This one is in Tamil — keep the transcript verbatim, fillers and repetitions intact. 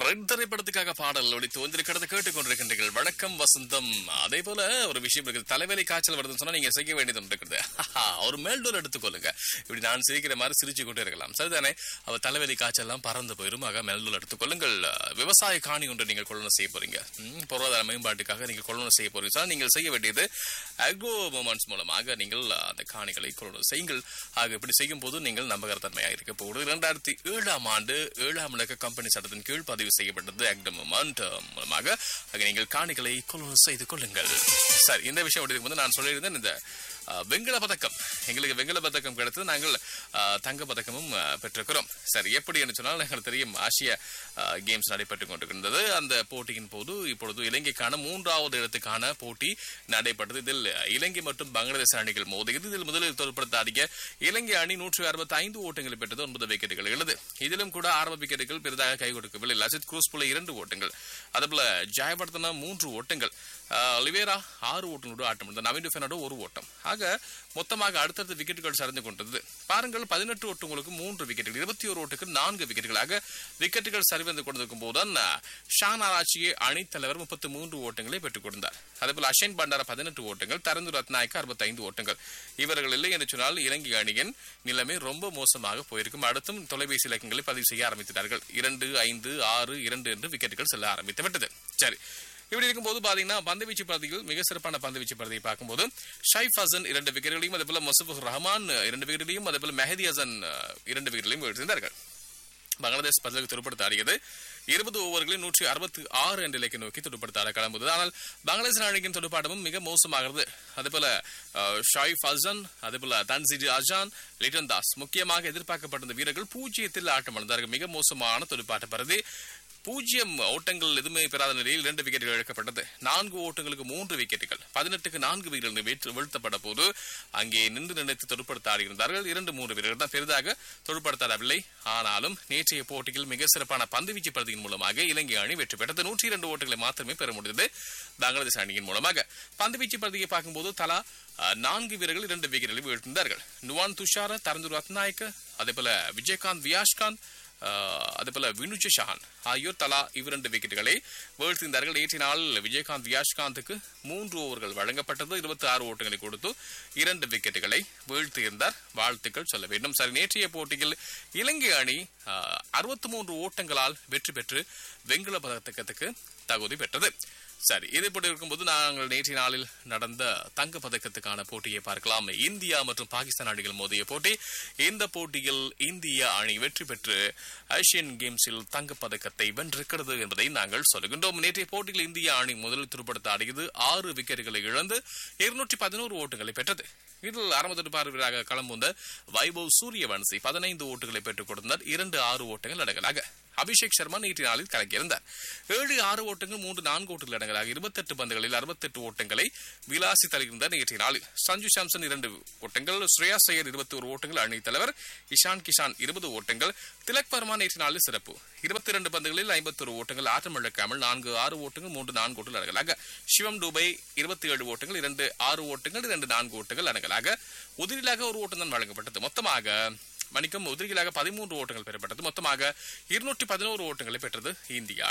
ரெட் திரைப்படத்துக்காக பாடல் ஒளித்து வந்திருக்கிறத கேட்டுக்கொண்டிருக்கின்றீர்கள். வணக்கம் வசந்தம். அதே போல ஒரு விஷயம் இருக்குது. தலைவலி காய்ச்சல் வருதுன்னு சொன்னா நீங்க செய்ய வேண்டியது ஒன்று இருக்குது. ஒரு மேல்டோல் எடுத்துக்கொள்ளுங்க. இப்படி நான் சிரிக்கிற மாதிரி சிரிச்சு கொண்டே இருக்கலாம். சரிதானே? அவ தலைவலி காய்ச்சல் எல்லாம் பறந்து போயிரும். ஆக மேல்டோல் எடுத்துக்கொள்ளுங்கள். விவசாய காணி ஒன்று நீங்கள் கொள்ளுணை செய்ய போறீங்க. பொருளாதார மேம்பாட்டுக்காக நீங்கள் கொள்ளுணை செய்ய போறீங்க. நீங்கள் செய்ய வேண்டியது அக்ரோ மூமெண்ட்ஸ் மூலமாக நீங்கள் அந்த காணிகளை கொள்ளுணை செய்யுங்கள். ஆக இப்படி செய்யும் போது நீங்கள் நம்பகத்தன்மையாக இருக்க போகுது. இரண்டாயிரத்தி ஏழாம் ஆண்டு ஏழாம் இலக்க கம்பெனி சட்டத்தின் கீழ் பதிவு செய்யப்பட்டது அக்ரோ மூமெண்ட் மூலமாக. ஆக நீங்கள் காணிகளை கொள்ளுணை செய்து கொள்ளுங்கள். சரி, இந்த விஷயம் இருக்கும்போது நான் சொல்லியிருந்தேன், இந்த வெங்கல பதக்கம் எங்களுக்கு வெங்கல பதக்கம் கிடைத்தது. நாங்கள் தங்க பதக்கமும் பெற்றிருக்கிறோம். சரி, எப்படி என்று சொன்னால் எங்களுக்கு தெரியும், ஆசிய கேம்ஸ் நடைபெற்றுக் கொண்டிருக்கின்றது. அந்த போட்டியின் போது இப்பொழுது இலங்கைக்கான மூன்றாவது இடத்துக்கான போட்டி நடைபெற்றது. இதில் இலங்கை மற்றும் பங்களாதேஷ் அணிகள் மோதியது. இதில் முதலில் தோல்படுத்தாடிய இலங்கை அணி நூற்றி அறுபத்தி ஐந்து ஓட்டங்களை பெற்றது. ஒன்பது விக்கெட்டுகள் எழுது. இதிலும் கூட ஆரம்ப விக்கெட்டுகள் பெரிதாக கை கொடுக்கவில்லை. லசித் குரூஸ்புல இரண்டு ஓட்டங்கள், அதுபோல ஜெயவர்தனா மூன்று ஓட்டங்கள், லிவேரா ஆறு ஓட்டங்களோடு ஆட்டம், நவீன் பெர்னாண்டோ ஒரு ஓட்டம். ஆக மொத்தமாக அடுத்தடுத்த விக்கெட்டுகள் சரிந்து கொண்டது. பாருங்கள், பதினெட்டு ஓட்டங்களுக்கு மூன்று விக்கெட்டுகள், இருபத்தி ஒரு ஓட்டுக்கு நான்கு விக்கெட்டுகளாக விக்கெட்டுகள் சரிவந்து கொண்டிருக்கும் போதுதான் ஷான் ஆராய்ச்சியை அணித்தலைவர் முப்பத்தி மூன்று ஓட்டங்களை பெற்றுக் கொடுத்தார். அதேபோல அஷன் பண்டார பதினெட்டு ஓட்டங்கள், தரந்து ரத்நாயக்க அறுபத்தி ஐந்து ஓட்டங்கள். இவர்கள் இல்லை என்று சொன்னால் இலங்கை அணியின் நிலைமை ரொம்ப மோசமாக போயிருக்கும். அடுத்தும் தொலைபேசி இலக்கங்களை பதிவு செய்ய ஆரம்பித்தார்கள். இரண்டு ஐந்து ஆறு இரண்டு என்று விக்கெட்டுகள் செல்ல ஆரம்பித்து விட்டது. சரி, இப்படி இருக்கும்போது பாத்தீங்கன்னா பந்துவீச்சு பகுதியில் மிக சிறப்பான பந்துவீச்சு பகுதியை பார்க்கும்போது ஷைஃப் ஹசன் இரண்டு விக்கெட்டுகளையும், அதேபோல முசஃபர் ரஹ்மான் இரண்டு விக்கெட்டுகளையும், அதேபோல மெஹதி ஹசன் இரண்டு விக்கெட்டுகளையும் எடுத்திருந்தார்கள். பங்களாதேஷ் பதிலுக்கு துடுப்படுத்த ஆடியது. இருபது ஓவர்களில் நூற்றி அறுபத்தி ஆறு என்ற இலக்கை நோக்கி துடுப்படுத்த கிளம்புது. ஆனால் பங்களாதேஷ் அணியின் துடுப்பாட்டமும் மிக மோசமாகிறது. அதேபோல ஷாயிஃப் ஹசன், அதேபோல தன்சிஜ் அஜான், லிட்டன் தாஸ் முக்கியமாக எதிர்பார்க்கப்பட்ட வீரர்கள் பூஜ்ஜியத்தில் ஆட்டம் இழந்தார்கள். மிக மோசமான துடுப்பாட்ட பருதி. பூஜ்ஜியம் ஓட்டங்கள் எதுவுமே பெறாத நிலையில் இரண்டு விக்கெட்டுகள் இழக்கப்பட்டது. நான்கு ஓட்டங்களுக்கு மூன்று விக்கெட்டுகள், பதினெட்டுக்கு நான்கு வீரர்கள் வீழ்த்தப்பட்ட போது அங்கே நின்று நினைத்து தொடுப்படுத்த ஆடியிருந்தார்கள். இரண்டு மூன்று வீரர்கள் தான் பெரிதாக தொடுப்படுத்தவில்லை. ஆனாலும் நேற்றைய போட்டியில் மிக சிறப்பான பந்துவீச்சு பகுதியின் மூலமாக இலங்கை அணி வெற்றி பெற்றது. நூற்றி இரண்டு ஓட்டங்களை மாத்திரமே பெற முடிந்தது பங்களாதேஷ் அணியின் மூலமாக. பந்துவீச்சு பகுதியை பார்க்கும்போது தலா நான்கு வீரர்கள் இரண்டு விக்கெட்டுகளை வீழ்த்தினார்கள். நுவான் துஷார, தரந்து ரத்நாயக்க, அதேபோல விஜயகாந்த் வியாஷ்காந்த், அதேபோல வினுஜ ஷஹான் ஆகியோர் தலா இவ்விரண்டு விக்கெட்டுகளை வீழ்த்திருந்தார்கள். நேற்றைய நாள் விஜயகாந்த் வியாஷ்காந்துக்கு மூன்று ஓவர்கள் வழங்கப்பட்டது. இருபத்தி ஆறு ஓட்டங்களை கொடுத்து இரண்டு விக்கெட்டுகளை வீழ்த்தியிருந்தார். வாழ்த்துக்கள் சொல்ல வேண்டும். சரி, நேற்றைய போட்டியில் இலங்கை அணி அறுபத்தி மூன்று ஓட்டங்களால் வெற்றி பெற்று வெண்கல பதக்கத்துக்கு தகுதி பெற்றது. சரி, இதே போட்டு இருக்கும்போது நாங்கள் நேற்றைய நாளில் நடந்த தங்க பதக்கத்துக்கான போட்டியை பார்க்கலாம். இந்தியா மற்றும் பாகிஸ்தான் அணிகள் மோதிய போட்டி. இந்த போட்டியில் இந்திய அணி வெற்றி பெற்று ஏசியன் கேம்ஸில் தங்க பதக்கத்தை வென்றிருக்கிறது என்பதை நாங்கள் சொல்லுகின்றோம். நேற்றைய போட்டியில் இந்திய அணி முதலில் துடுப்படுத்த ஆடியது. ஆறு விக்கெட்டுகளை இழந்து இருநூற்றி பதினோரு ஓட்டங்களை பெற்றது. இதில் ஆரம்ப துடுப்பாட்ட வீரராக களம்புந்த வைபவ் சூரியவன்சி பதினைந்து ஓட்டுகளை பெற்றுக் கொடுத்தார். இரண்டு ஆறு ஓட்டங்கள் அடங்கலாக அபிஷேக் சர்மா நேற்றைய நாளில் கலக்கியிருந்தார். ஏழு ஆறு ஓட்டங்கள் மூன்று நான்கு ஓட்டங்கள் அடங்கலாக இருபத்தி எட்டு பந்துகளில் அறுபத்தி எட்டு ஓட்டங்களை விலாசி தருகின்றார். நேற்றைய நாளில் சஞ்சு சாம்சன் இரண்டு ஓட்டங்கள், ஸ்ரேயா சையர் இருபத்தி ஒரு ஓட்டங்கள், அணி தலைவர் இஷான் கிஷான் இருபது ஓட்டங்கள். திலக் வர்மா நேற்றைய நாளில் சிறப்பு இருபத்தி இரண்டு பந்துகளில் ஐம்பத்தி ஒரு ஓட்டங்கள், ஆட்டம் இழக்காமல் நான்கு ஆறு ஓட்டங்கள் மூன்று நான்கு ஓட்டங்கள் அடங்கலாக. சிவம் டூபை இருபத்தி ஏழு ஓட்டங்கள், இரண்டு ஆறு ஓட்டங்கள், இரண்டு நான்கு ஓட்டங்கள் அடங்கலாக. உதிரிலாக ஒரு ஓட்டம் தான் வழங்கப்பட்டது. மொத்தமாக மணிக்கும் உதிரிகளாக பதிமூன்று ஓட்டங்கள் பெறப்பட்டது. மொத்தமாக இருநூற்றி பதினோரு ஓட்டங்களை பெற்றது இந்தியா.